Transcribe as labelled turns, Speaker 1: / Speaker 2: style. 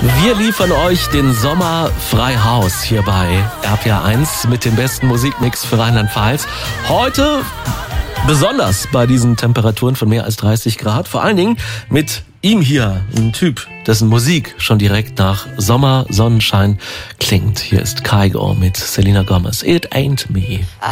Speaker 1: Wir liefern euch den Sommer frei Haus hier bei RPR1 mit dem besten Musikmix für Rheinland-Pfalz. Heute besonders bei diesen Temperaturen von mehr als 30 Grad. Vor allen Dingen mit ihm hier, ein Typ, dessen Musik schon direkt nach Sommer, Sonnenschein klingt. Hier ist Kygo mit Selena Gomez. It Ain't Me.